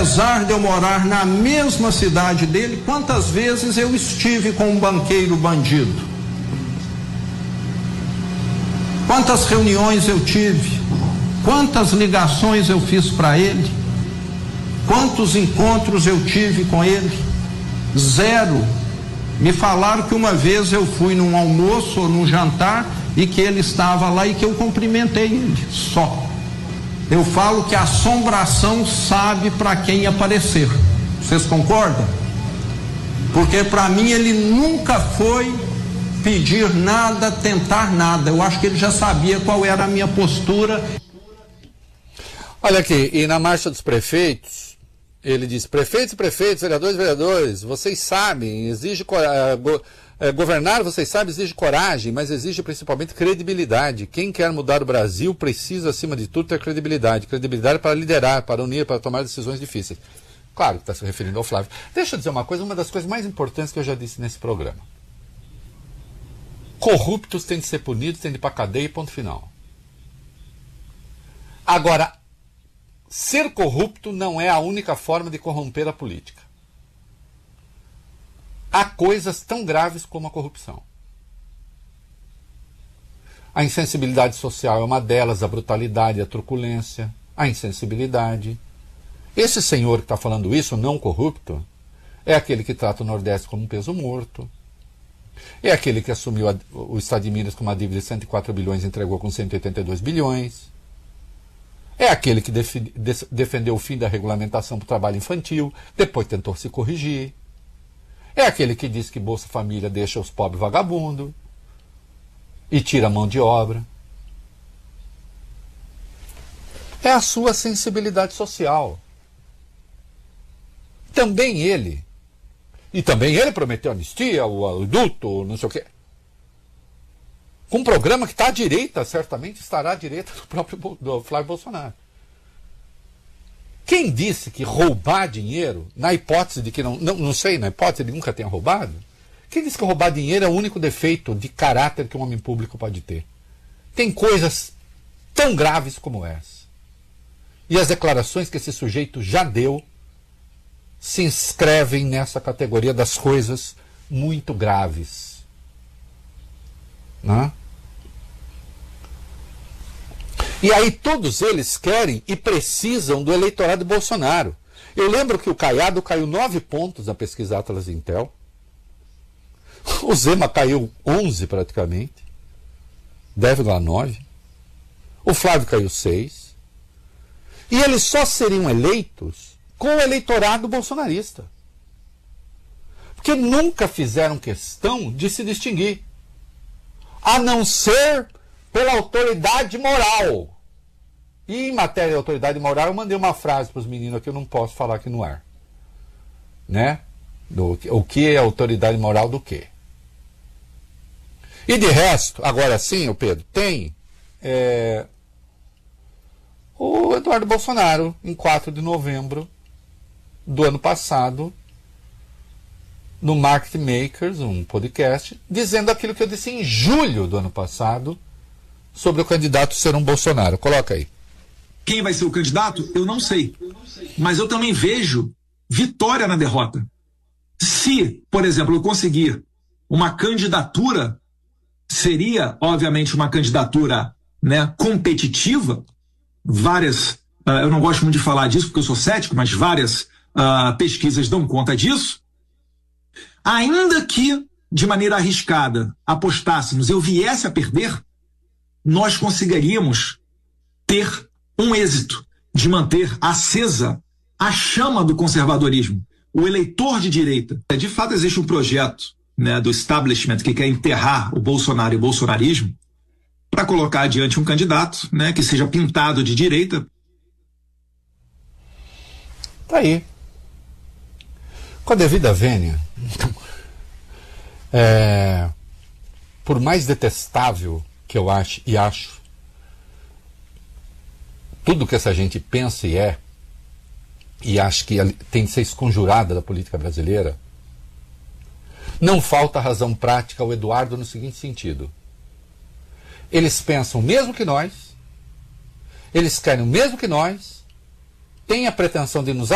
apesar de eu morar na mesma cidade dele, quantas vezes eu estive com um banqueiro bandido? Quantas reuniões eu tive? Quantas ligações eu fiz para ele? Quantos encontros eu tive com ele? Zero. Me falaram que uma vez eu fui num almoço ou num jantar e que ele estava lá e que eu cumprimentei ele, só. Eu falo que a assombração sabe para quem aparecer. Vocês concordam? Porque para mim ele nunca foi pedir nada, tentar nada. Eu acho que ele já sabia qual era a minha postura. Olha aqui, e na marcha dos prefeitos, ele diz: prefeitos e prefeitos, vereadores e vereadores, vocês sabem, exige governar, vocês sabem, exige coragem, mas exige principalmente credibilidade. Quem quer mudar o Brasil precisa, acima de tudo, ter credibilidade. Credibilidade para liderar, para unir, para tomar decisões difíceis. Claro que está se referindo ao Flávio. Deixa eu dizer uma coisa, uma das coisas mais importantes que eu já disse nesse programa. Corruptos têm de ser punidos, têm de ir para a cadeia e ponto final. Agora, ser corrupto não é a única forma de corromper a política. Há coisas tão graves como a corrupção. A insensibilidade social é uma delas, a brutalidade, a truculência, a insensibilidade. Esse senhor que está falando isso, não corrupto, é aquele que trata o Nordeste como um peso morto, é aquele que assumiu o Estado de Minas com uma dívida de 104 bilhões e entregou com 182 bilhões, é aquele que defendeu o fim da regulamentação para o trabalho infantil, depois tentou se corrigir. É aquele que diz que Bolsa Família deixa os pobres vagabundos e tira a mão de obra. É a sua sensibilidade social. Também ele prometeu anistia, o adulto, não sei o quê. Com um programa que está à direita, certamente estará à direita do Flávio Bolsonaro. Quem disse que roubar dinheiro, na hipótese de que não sei, na hipótese de nunca tenha roubado, quem disse que roubar dinheiro é o único defeito de caráter que um homem público pode ter? Tem coisas tão graves como essa. E as declarações que esse sujeito já deu se inscrevem nessa categoria das coisas muito graves. Né? E aí todos eles querem e precisam do eleitorado de Bolsonaro. Eu lembro que o Caiado caiu 9 pontos na pesquisa Atlas Intel. O Zema caiu 11 praticamente. 10,9. O Flávio caiu 6. E eles só seriam eleitos com o eleitorado bolsonarista. Porque nunca fizeram questão de se distinguir. A não ser pela autoridade moral. E em matéria de autoridade moral, eu mandei uma frase para os meninos que eu não posso falar aqui no ar. Né? O que é autoridade moral do quê? E de resto, agora sim, o Pedro, tem o Eduardo Bolsonaro, em 4 de novembro do ano passado, no Market Makers, um podcast, dizendo aquilo que eu disse em julho do ano passado sobre o candidato ser um Bolsonaro. Coloca aí. Quem vai ser o candidato? Eu não sei. Mas eu também vejo vitória na derrota. Se, por exemplo, eu conseguir uma candidatura, seria, obviamente, uma candidatura, né, competitiva. Várias, eu não gosto muito de falar disso porque eu sou cético, mas várias pesquisas dão conta disso. Ainda que, de maneira arriscada, apostássemos, eu viesse a perder, nós conseguiríamos ter um êxito de manter acesa a chama do conservadorismo, o eleitor de direita. De fato, existe um projeto, né, do establishment que quer enterrar o Bolsonaro e o bolsonarismo para colocar adiante um candidato, né, que seja pintado de direita. Tá aí. Com a devida vênia, por mais detestável que eu acho, tudo que essa gente pensa e acha que tem de ser esconjurada da política brasileira, não falta razão prática ao Eduardo no seguinte sentido. Eles pensam o mesmo que nós, eles querem o mesmo que nós, têm a pretensão de nos